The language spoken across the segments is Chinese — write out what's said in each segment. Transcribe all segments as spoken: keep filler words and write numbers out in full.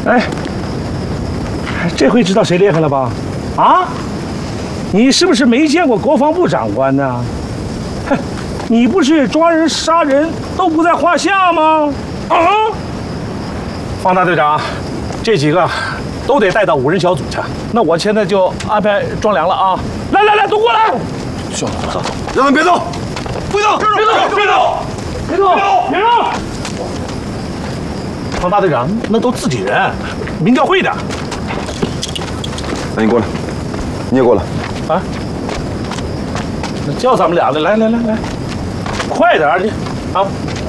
哎，这回知道谁厉害了吧？啊？你是不是没见过国防部长官呢？哼，你不是抓人杀人都不在话下吗？啊！方大队长，这几个都得带到五人小组去。那我现在就安排装粮了啊！来来来，都过来！ 兄弟，走，让他们别动，不许动，别动，别动， 别动，别动！方大队长，那都自己人，民调会的。 那你过来，你也过来。 啊？那叫咱们俩的，来来来来，快点你啊！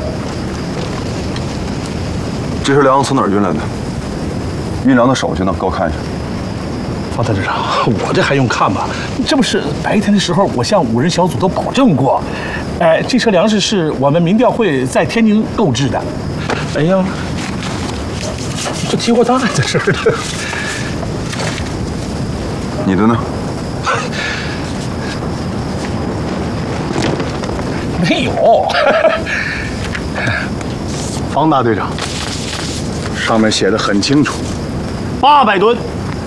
这车粮从哪儿运来的？运粮的手续呢？给我看一下。 方大队长，我这还用看吗？这不是白天的时候，我向五人小组都保证过，哎，这车粮食是我们民调会在天津购置的。哎呀，这提货档案在这儿呢。 你的呢？ 没有。 方大队长，上面写的很清楚，八百吨。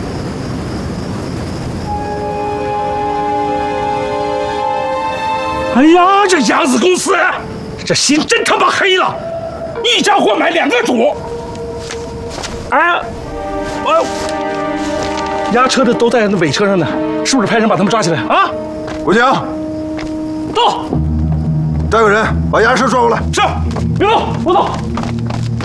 哎呀，这扬子公司，这心真他妈黑了，一家货买两个主。哎，我押车的都在那尾车上呢，是不是派人把他们抓起来啊？ 国强， 到， 带个人把押车抓过来。 是，别动，我走。